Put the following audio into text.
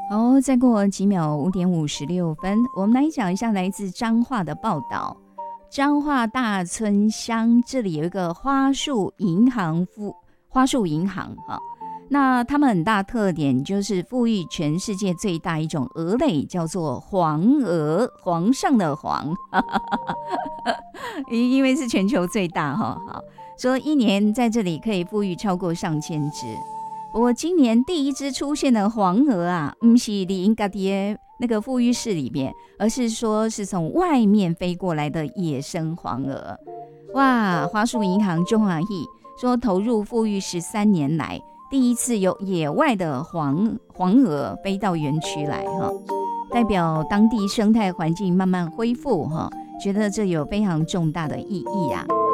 好，再过几秒，5:56，我们来讲一下来自彰化的报道。彰化大村乡这里有一个花树银行哈，那他们很大特点就是富裕全世界最大一种鹅类，叫做黄鹅，皇上的皇，因为是全球最大哈。好，说一年在这里可以富裕超过上千只。不过今年第一只出现的黄鹅啊，不是里因家的那个富裕市里面，而是说是从外面飞过来的野生黄鹅。哇，花树银行中华裔说，投入富裕13年来，第一次有野外的黄鹅飞到园区来哈，代表当地生态环境慢慢恢复哈，觉得这有非常重大的意义啊。